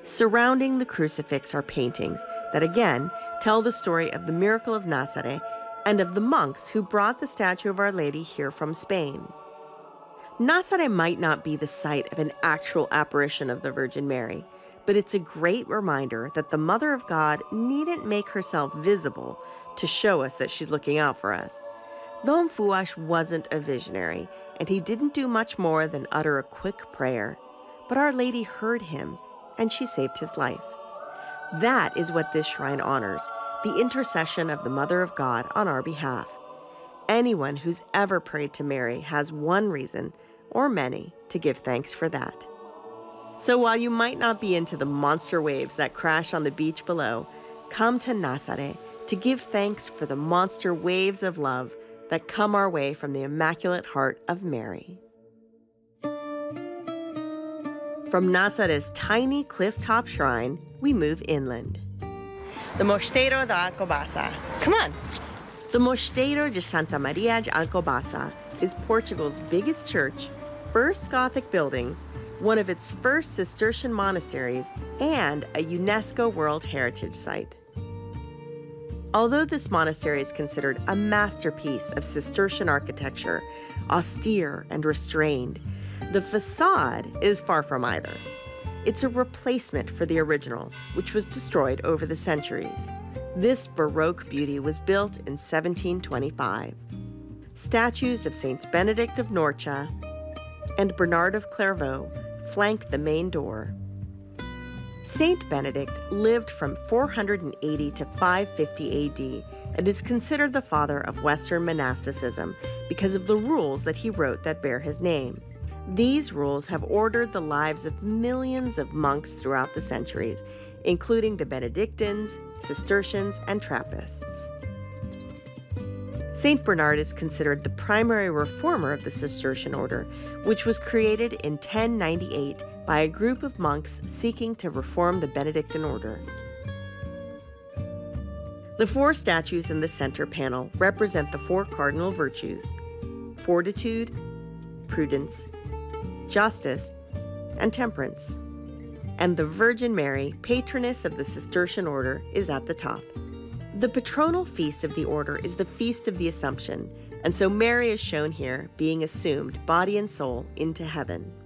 Surrounding the crucifix are paintings that again tell the story of the miracle of Nazareth and of the monks who brought the statue of Our Lady here from Spain. Nazareth might not be the site of an actual apparition of the Virgin Mary, but it's a great reminder that the Mother of God needn't make herself visible to show us that she's looking out for us. Dom Fuash wasn't a visionary, and he didn't do much more than utter a quick prayer. But Our Lady heard him, and she saved his life. That is what this shrine honors, the intercession of the Mother of God on our behalf. Anyone who's ever prayed to Mary has one reason, or many, to give thanks for that. So while you might not be into the monster waves that crash on the beach below, come to Nazareth to give thanks for the monster waves of love that come our way from the Immaculate Heart of Mary. From Nazareth's tiny cliff-top shrine, we move inland. The Mosteiro da Alcobaça. Come on! The Mosteiro de Santa Maria de Alcobaça is Portugal's biggest church, first Gothic buildings, one of its first Cistercian monasteries, and a UNESCO World Heritage Site. Although this monastery is considered a masterpiece of Cistercian architecture, austere and restrained, the facade is far from either. It's a replacement for the original, which was destroyed over the centuries. This Baroque beauty was built in 1725. Statues of Saints Benedict of Norcia and Bernard of Clairvaux flank the main door. Saint Benedict lived from 480 to 550 AD and is considered the father of Western monasticism because of the rules that he wrote that bear his name. These rules have ordered the lives of millions of monks throughout the centuries, including the Benedictines, Cistercians, and Trappists. Saint Bernard is considered the primary reformer of the Cistercian order, which was created in 1098 by a group of monks seeking to reform the Benedictine order. The four statues in the center panel represent the four cardinal virtues: fortitude, prudence, justice, and temperance. And the Virgin Mary, patroness of the Cistercian order, is at the top. The patronal feast of the order is the Feast of the Assumption, and so Mary is shown here being assumed, body and soul, into heaven.